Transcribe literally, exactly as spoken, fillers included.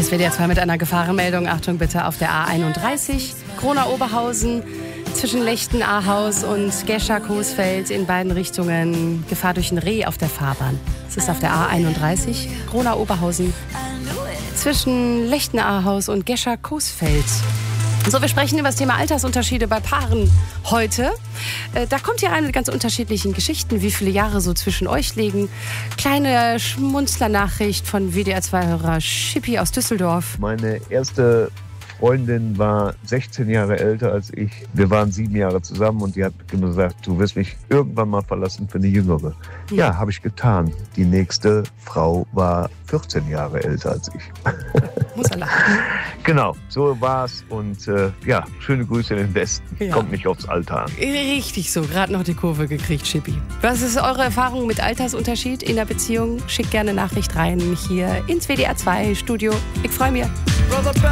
Das W D R zwei mit einer Gefahrenmeldung. Achtung bitte auf der A einunddreißig, Kronau-Oberhausen, zwischen Lechten-Ahaus und Gescher-Coesfeld in beiden Richtungen. Gefahr durch ein Reh auf der Fahrbahn. Es ist auf der A einunddreißig, Kronau-Oberhausen, zwischen Lechten-Ahaus und Gescher-Coesfeld. So, wir sprechen über das Thema Altersunterschiede bei Paaren heute. Äh, da kommt ihr rein mit ganz unterschiedlichen Geschichten, wie viele Jahre so zwischen euch liegen. Kleine Schmunzler-Nachricht von W D R zwei-Hörer Schippi aus Düsseldorf. Meine erste Freundin war sechzehn Jahre älter als ich. Wir waren sieben Jahre zusammen und die hat gesagt, du wirst mich irgendwann mal verlassen für eine Jüngere. Ja, ja habe ich getan. Die nächste Frau war vierzehn Jahre älter als ich. Muss er lachen. Genau, so war's. Und äh, ja, schöne Grüße in den Westen. Ja. Kommt nicht aufs Alter an. Richtig so, gerade noch die Kurve gekriegt, Schippi. Was ist eure Erfahrung mit Altersunterschied in der Beziehung? Schickt gerne Nachricht rein hier ins W D R zwei Studio. Ich freue mich.